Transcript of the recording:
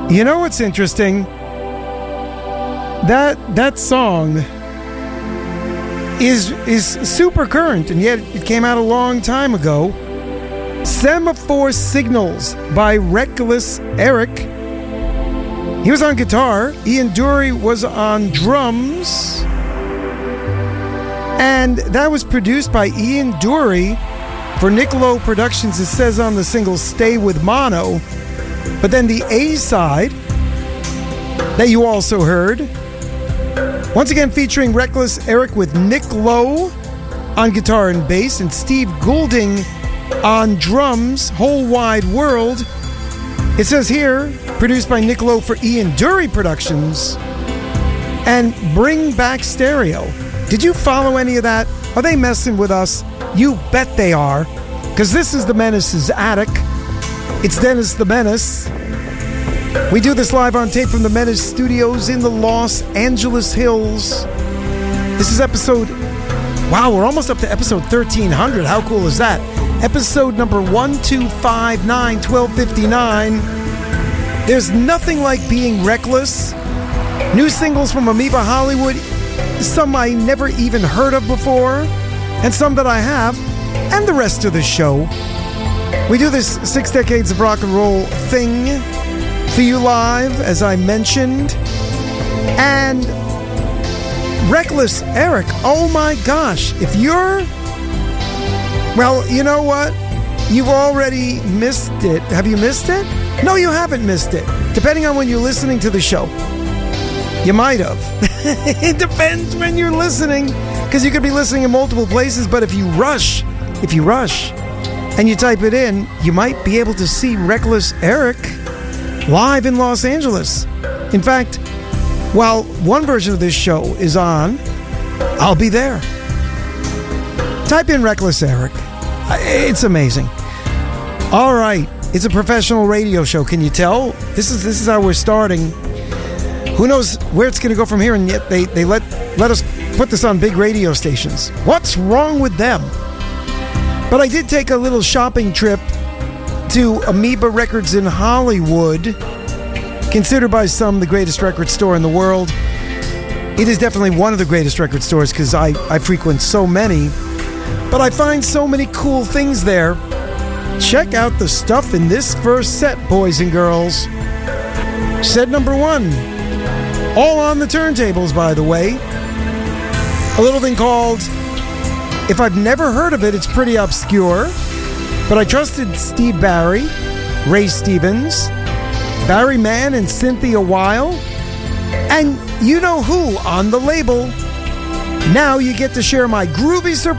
You know what's interesting? That song is super current, and yet it came out a long time ago. Semaphore Signals by Reckless Eric. He was on guitar. Ian Dury was on drums. And that was produced by Ian Dury for Nick Lowe Productions. It says on the single Stay With Mono. But then the A-side that you also heard, once again featuring Reckless Eric with Nick Lowe on guitar and bass and Steve Goulding on drums, Whole Wide World. It says here, produced by Nick Lowe for Ian Dury Productions, and Bring Back Stereo. Did you follow any of that? Are they messing with us? You bet they are, because this is the Menace's Attic. It's Dennis the Menace. We do this live on tape from the Menace Studios in the Los Angeles Hills. This is episode... Wow, we're almost up to episode 1300. How cool is that? Episode number 1259, 1259. There's nothing like being reckless. New singles from Amoeba Hollywood, some I never even heard of before, and some that I have, and the rest of the show. We do this 6 decades of rock and roll thing for you live, as I mentioned. And Reckless Eric, oh my gosh, if you're... Well, you know what? You've already missed it. Have you missed it? No, you haven't missed it. Depending on when you're listening to the show. You might have. It depends when you're listening, because you could be listening in multiple places, but if you rush, and you type it in, you might be able to see Reckless Eric live in Los Angeles. In fact, while one version of this show is on, I'll be there. Type in Reckless Eric. It's amazing. All right. It's a professional radio show. Can you tell? This is how we're starting. Who knows where it's going to go from here, and yet they let us put this on big radio stations. What's wrong with them? But I did take a little shopping trip to Amoeba Records in Hollywood, considered by some the greatest record store in the world. It is definitely one of the greatest record stores because I frequent so many. But I find so many cool things there. Check out the stuff in this first set, boys and girls. Set number 1. All on the turntables, by the way. A little thing called... If I've never heard of it, it's pretty obscure. But I trusted Steve Barry, Ray Stevens, Barry Mann, and Cynthia Weil. And you know who on the label. Now you get to share my groovy surprise.